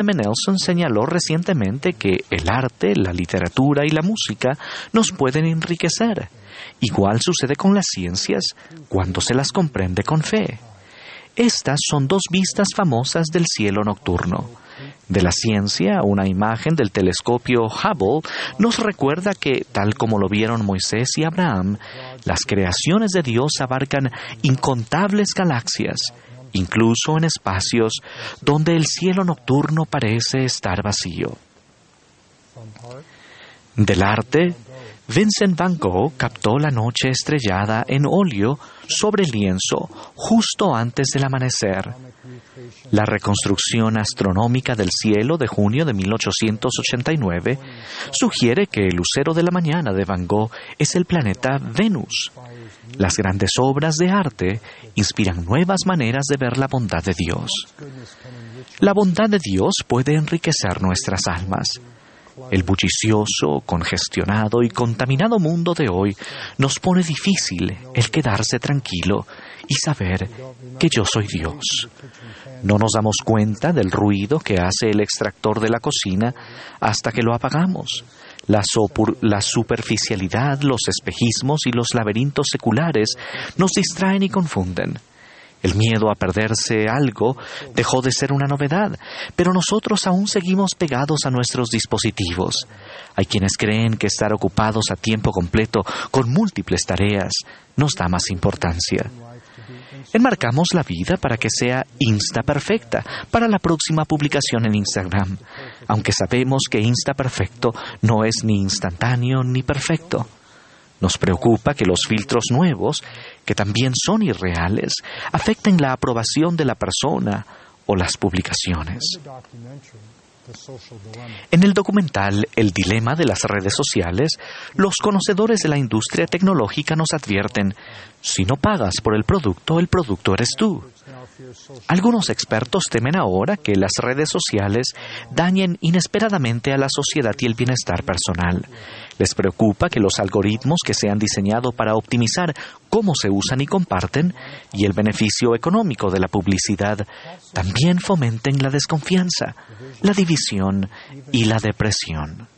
M. Nelson señaló recientemente que el arte, la literatura y la música nos pueden enriquecer. Igual sucede con las ciencias cuando se las comprende con fe. Estas son dos vistas famosas del cielo nocturno. De la ciencia, una imagen del telescopio Hubble nos recuerda que, tal como lo vieron Moisés y Abraham, las creaciones de Dios abarcan incontables galaxias, incluso en espacios donde el cielo nocturno parece estar vacío. Del arte, Vincent van Gogh captó la noche estrellada en óleo sobre lienzo justo antes del amanecer. La reconstrucción astronómica del cielo de junio de 1889 sugiere que el lucero de la mañana de Van Gogh es el planeta Venus. Las grandes obras de arte inspiran nuevas maneras de ver la bondad de Dios. La bondad de Dios puede enriquecer nuestras almas. El bullicioso, congestionado y contaminado mundo de hoy nos pone difícil el quedarse tranquilo y saber que yo soy Dios. No nos damos cuenta del ruido que hace el extractor de la cocina hasta que lo apagamos. La superficialidad, los espejismos y los laberintos seculares nos distraen y confunden. El miedo a perderse algo dejó de ser una novedad, pero nosotros aún seguimos pegados a nuestros dispositivos. Hay quienes creen que estar ocupados a tiempo completo con múltiples tareas nos da más importancia. Enmarcamos la vida para que sea insta-perfecta para la próxima publicación en Instagram, aunque sabemos que insta-perfecto no es ni instantáneo ni perfecto. Nos preocupa que los filtros nuevos, que también son irreales, afecten la aprobación de la persona o las publicaciones. En el documental El dilema de las redes sociales, los conocedores de la industria tecnológica nos advierten: si no pagas por el producto eres tú. Algunos expertos temen ahora que las redes sociales dañen inesperadamente a la sociedad y el bienestar personal. Les preocupa que los algoritmos que se han diseñado para optimizar cómo se usan y comparten y el beneficio económico de la publicidad también fomenten la desconfianza, la división y la depresión.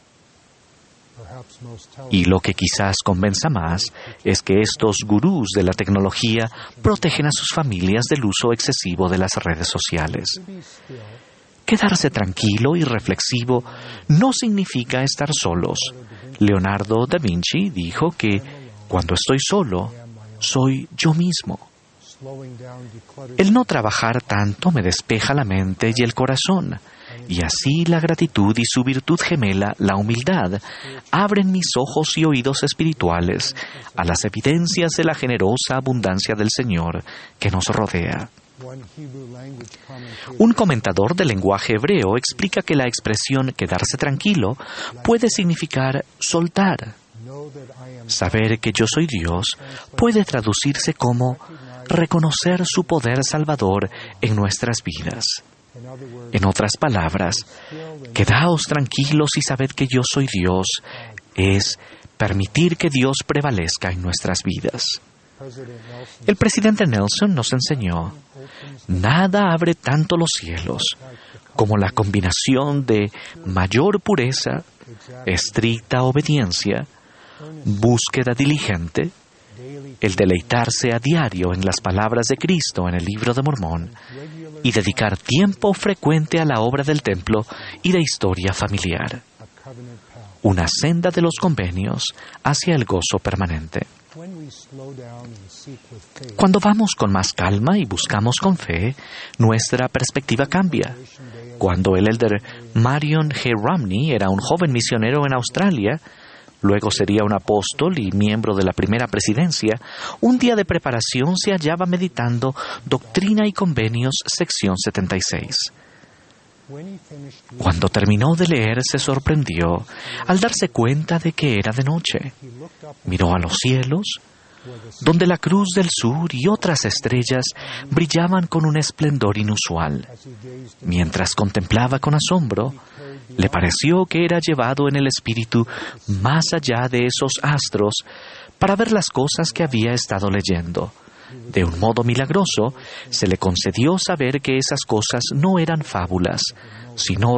Y lo que quizás convenza más es que estos gurús de la tecnología protegen a sus familias del uso excesivo de las redes sociales. Quedarse tranquilo y reflexivo no significa estar solos. Leonardo da Vinci dijo que cuando estoy solo, soy yo mismo. El no trabajar tanto me despeja la mente y el corazón, y así la gratitud y su virtud gemela, la humildad, abren mis ojos y oídos espirituales a las evidencias de la generosa abundancia del Señor que nos rodea. Un comentador del lenguaje hebreo explica que la expresión quedarse tranquilo puede significar soltar. Saber que yo soy Dios puede traducirse como reconocer su poder salvador en nuestras vidas. En otras palabras, quedaos tranquilos y sabed que yo soy Dios es permitir que Dios prevalezca en nuestras vidas. El presidente Nelson nos enseñó: nada abre tanto los cielos como la combinación de mayor pureza, estricta obediencia, búsqueda diligente, el deleitarse a diario en las palabras de Cristo en el Libro de Mormón y dedicar tiempo frecuente a la obra del templo y de historia familiar. Una senda de los convenios hacia el gozo permanente. Cuando vamos con más calma y buscamos con fe, nuestra perspectiva cambia. Cuando el elder Marion G. Romney era un joven misionero en Australia, luego sería un apóstol y miembro de la primera presidencia, un día de preparación se hallaba meditando Doctrina y Convenios, sección 76. Cuando terminó de leer, se sorprendió al darse cuenta de que era de noche. Miró a los cielos, donde la cruz del sur y otras estrellas brillaban con un esplendor inusual. Mientras contemplaba con asombro, le pareció que era llevado en el espíritu más allá de esos astros para ver las cosas que había estado leyendo. De un modo milagroso, se le concedió saber que esas cosas no eran fábulas, sino